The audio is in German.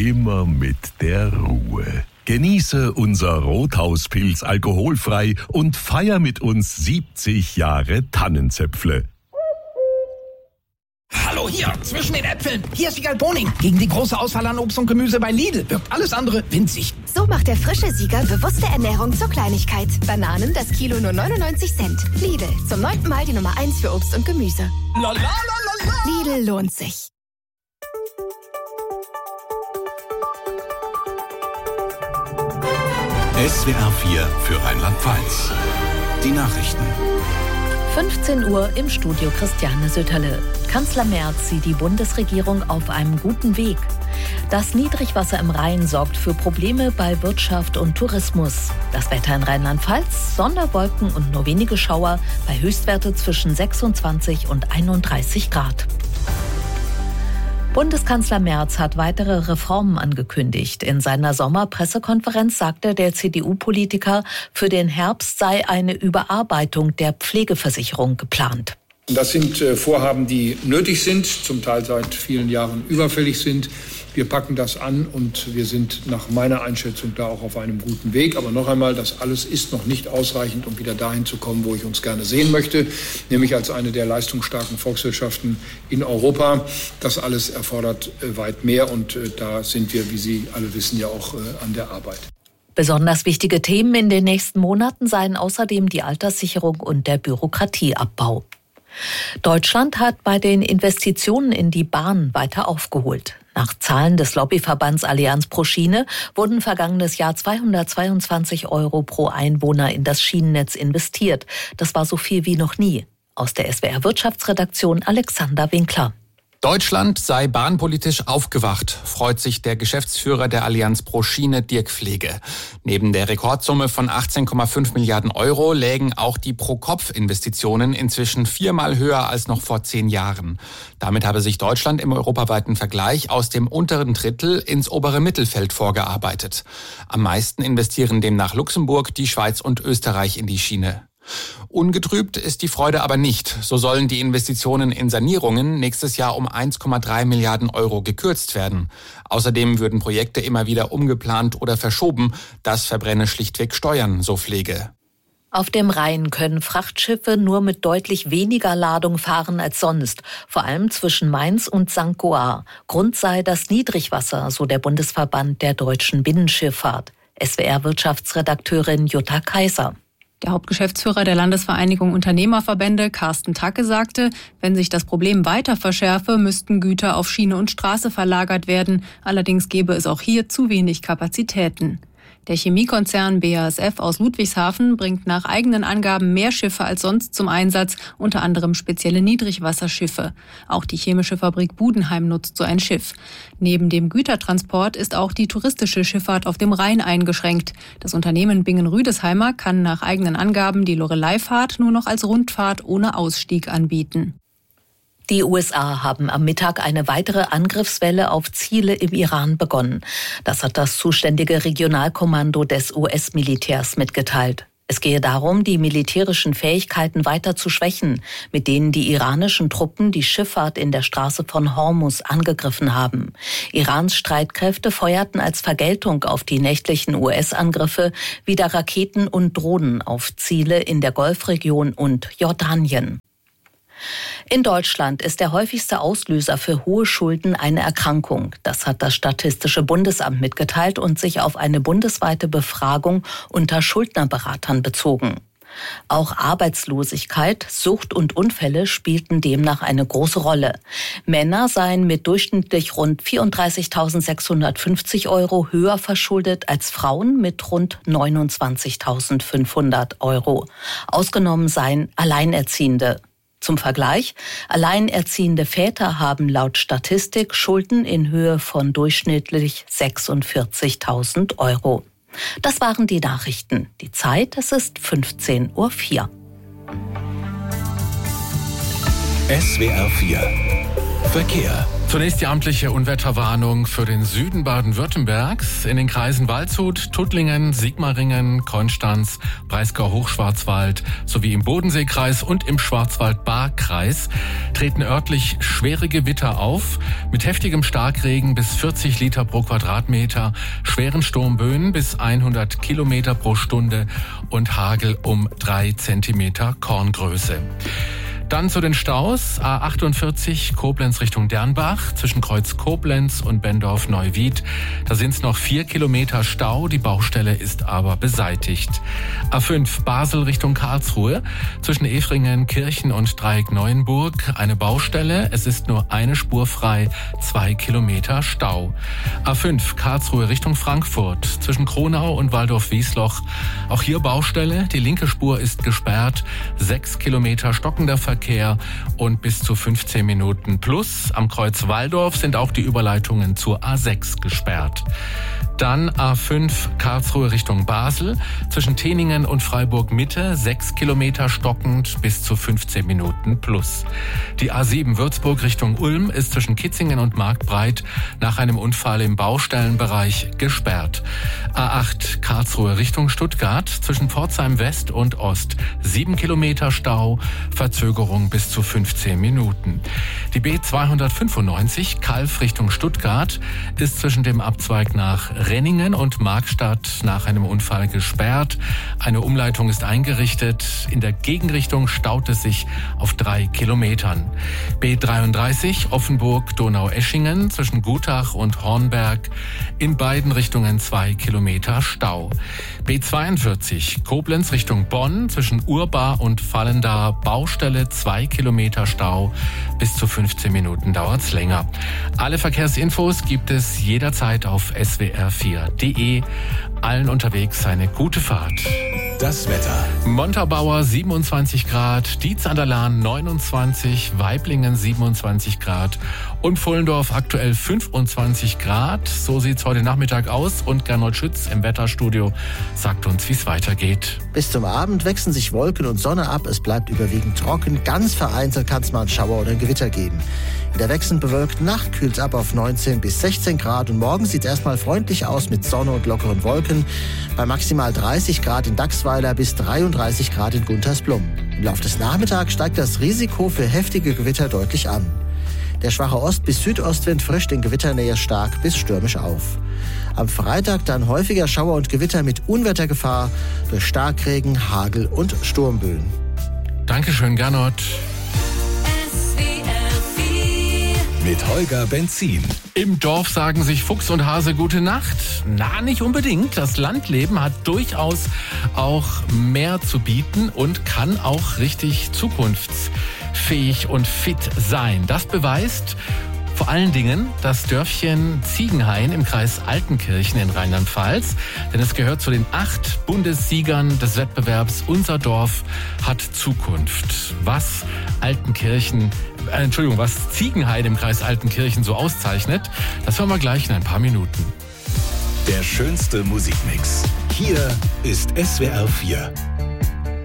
immer mit der Ruhe. Genieße unser Rothauspilz alkoholfrei und feier mit uns 70 Jahre Tannenzäpfle. Hallo hier, zwischen den Äpfeln. Hier ist Siegal Boning. Gegen die große Auswahl an Obst und Gemüse bei Lidl wirkt alles andere winzig. So macht der frische Sieger bewusste Ernährung zur Kleinigkeit. Bananen das Kilo nur 99 Cent. Lidl, zum 9. Mal die Nummer 1 für Obst und Gemüse. La, la, la, la, la. Lidl lohnt sich. SWR 4 für Rheinland-Pfalz. Die Nachrichten. 15 Uhr im Studio Christiane Sütterle. Kanzler Merz sieht die Bundesregierung auf einem guten Weg. Das Niedrigwasser im Rhein sorgt für Probleme bei Wirtschaft und Tourismus. Das Wetter in Rheinland-Pfalz, Sonderwolken und nur wenige Schauer bei Höchstwerte zwischen 26 und 31 Grad. Bundeskanzler Merz hat weitere Reformen angekündigt. In seiner Sommerpressekonferenz sagte der CDU-Politiker, für den Herbst sei eine Überarbeitung der Pflegeversicherung geplant. Das sind Vorhaben, die nötig sind, zum Teil seit vielen Jahren überfällig sind. Wir packen das an und wir sind nach meiner Einschätzung da auch auf einem guten Weg. Aber noch einmal, das alles ist noch nicht ausreichend, um wieder dahin zu kommen, wo ich uns gerne sehen möchte, nämlich als eine der leistungsstarken Volkswirtschaften in Europa. Das alles erfordert weit mehr und da sind wir, wie Sie alle wissen, ja auch an der Arbeit. Besonders wichtige Themen in den nächsten Monaten seien außerdem die Alterssicherung und der Bürokratieabbau. Deutschland hat bei den Investitionen in die Bahn weiter aufgeholt. Nach Zahlen des Lobbyverbands Allianz pro Schiene wurden vergangenes Jahr 222 € pro Einwohner in das Schienennetz investiert. Das war so viel wie noch nie. Aus der SWR Wirtschaftsredaktion Alexander Winkler. Deutschland sei bahnpolitisch aufgewacht, freut sich der Geschäftsführer der Allianz pro Schiene, Dirk Pflege. Neben der Rekordsumme von 18,5 Milliarden € lägen auch die Pro-Kopf-Investitionen inzwischen 4-mal höher als noch vor 10 Jahren. Damit habe sich Deutschland im europaweiten Vergleich aus dem unteren Drittel ins obere Mittelfeld vorgearbeitet. Am meisten investieren demnach Luxemburg, die Schweiz und Österreich in die Schiene. Ungetrübt ist die Freude aber nicht. So sollen die Investitionen in Sanierungen nächstes Jahr um 1,3 Milliarden € gekürzt werden. Außerdem würden Projekte immer wieder umgeplant oder verschoben. Das verbrenne schlichtweg Steuern, so Pflege. Auf dem Rhein können Frachtschiffe nur mit deutlich weniger Ladung fahren als sonst, vor allem zwischen Mainz und St. Goar. Grund sei das Niedrigwasser, so der Bundesverband der deutschen Binnenschifffahrt. SWR-Wirtschaftsredakteurin Jutta Kaiser. Der Hauptgeschäftsführer der Landesvereinigung Unternehmerverbände, Carsten Tacke, sagte, wenn sich das Problem weiter verschärfe, müssten Güter auf Schiene und Straße verlagert werden. Allerdings gäbe es auch hier zu wenig Kapazitäten. Der Chemiekonzern BASF aus Ludwigshafen bringt nach eigenen Angaben mehr Schiffe als sonst zum Einsatz, unter anderem spezielle Niedrigwasserschiffe. Auch die chemische Fabrik Budenheim nutzt so ein Schiff. Neben dem Gütertransport ist auch die touristische Schifffahrt auf dem Rhein eingeschränkt. Das Unternehmen Bingen-Rüdesheimer kann nach eigenen Angaben die Loreleifahrt nur noch als Rundfahrt ohne Ausstieg anbieten. Die USA haben am Mittag eine weitere Angriffswelle auf Ziele im Iran begonnen. Das hat das zuständige Regionalkommando des US-Militärs mitgeteilt. Es gehe darum, die militärischen Fähigkeiten weiter zu schwächen, mit denen die iranischen Truppen die Schifffahrt in der Straße von Hormuz angegriffen haben. Irans Streitkräfte feuerten als Vergeltung auf die nächtlichen US-Angriffe wieder Raketen und Drohnen auf Ziele in der Golfregion und Jordanien. In Deutschland ist der häufigste Auslöser für hohe Schulden eine Erkrankung. Das hat das Statistische Bundesamt mitgeteilt und sich auf eine bundesweite Befragung unter Schuldnerberatern bezogen. Auch Arbeitslosigkeit, Sucht und Unfälle spielten demnach eine große Rolle. Männer seien mit durchschnittlich rund 34.650 € höher verschuldet als Frauen mit rund 29.500 €. Ausgenommen seien Alleinerziehende. Zum Vergleich, alleinerziehende Väter haben laut Statistik Schulden in Höhe von durchschnittlich 46.000 €. Das waren die Nachrichten. Die Zeit, es ist 15:04 Uhr. SWR 4 Verkehr. Zunächst die amtliche Unwetterwarnung für den Süden Baden-Württembergs. In den Kreisen Waldshut, Tuttlingen, Sigmaringen, Konstanz, Breisgau-Hochschwarzwald sowie im Bodenseekreis und im Schwarzwald-Baar-Kreis treten örtlich schwere Gewitter auf mit heftigem Starkregen bis 40 Liter pro Quadratmeter, schweren Sturmböen bis 100 Kilometer pro Stunde und Hagel um 3 Zentimeter Korngröße. Dann zu den Staus. A48 Koblenz Richtung Dernbach zwischen Kreuz Koblenz und Bendorf-Neuwied. Da sind es noch 4 Kilometer Stau. Die Baustelle ist aber beseitigt. A5 Basel Richtung Karlsruhe zwischen Efringen, Kirchen und Dreieck-Neuenburg. Eine Baustelle. Es ist nur eine Spur frei. 2 Kilometer Stau. A5 Karlsruhe Richtung Frankfurt zwischen Kronau und Waldorf-Wiesloch. Auch hier Baustelle. Die linke Spur ist gesperrt. 6 Kilometer stockender Verkehr und bis zu 15 Minuten plus. Am Kreuz Walldorf sind auch die Überleitungen zur A6 gesperrt. Dann A5 Karlsruhe Richtung Basel zwischen Teningen und Freiburg Mitte 6 Kilometer stockend bis zu 15 Minuten plus. Die A7 Würzburg Richtung Ulm ist zwischen Kitzingen und Marktbreit nach einem Unfall im Baustellenbereich gesperrt. A8 Karlsruhe Richtung Stuttgart zwischen Pforzheim West und Ost 7 Kilometer Stau, Verzögerung bis zu 15 Minuten. Die B295 Calw Richtung Stuttgart ist zwischen dem Abzweig nach Renningen und Markstadt nach einem Unfall gesperrt. Eine Umleitung ist eingerichtet. In der Gegenrichtung staut es sich auf 3 Kilometern. B33 Offenburg Donaueschingen zwischen Gutach und Hornberg. In beiden Richtungen 2 Kilometer Stau. B42 Koblenz Richtung Bonn zwischen Urbar und Vallendar. Baustelle 2 Kilometer Stau. Bis zu 15 Minuten dauert's länger. Alle Verkehrsinfos gibt es jederzeit auf swr4.de. Allen unterwegs eine gute Fahrt. Das Wetter. Montabaur 27 Grad, Dietz an der Lahn 29, Waiblingen 27 Grad und Pfullendorf aktuell 25 Grad. So sieht's heute Nachmittag aus und Gernot Schütz im Wetterstudio sagt uns, wie es weitergeht. Bis zum Abend wechseln sich Wolken und Sonne ab. Es bleibt überwiegend trocken. Ganz vereinzelt kann es mal einen Schauer oder ein Gewitter geben. In der wechselnd bewölkten Nacht kühlt es ab auf 19 bis 16 Grad und morgen sieht es erstmal freundlich aus mit Sonne und lockeren Wolken. Bei maximal 30 Grad in Dachsweiler bis 33 Grad in Guntersblum. Im Laufe des Nachmittags steigt das Risiko für heftige Gewitter deutlich an. Der schwache Ost- bis Südostwind frischt in Gewitternähe stark bis stürmisch auf. Am Freitag dann häufiger Schauer und Gewitter mit Unwettergefahr durch Starkregen, Hagel und Sturmböen. Dankeschön, Gernot. Mit Holger Benzin. Im Dorf sagen sich Fuchs und Hase gute Nacht. Na, nicht unbedingt. Das Landleben hat durchaus auch mehr zu bieten und kann auch richtig zukunftsfähig und fit sein. Das beweist vor allen Dingen das Dörfchen Ziegenhain im Kreis Altenkirchen in Rheinland-Pfalz. Denn es gehört zu den 8 Bundessiegern des Wettbewerbs Unser Dorf hat Zukunft. Was Ziegenhain im Kreis Altenkirchen so auszeichnet, das hören wir gleich in ein paar Minuten. Der schönste Musikmix. Hier ist SWR 4.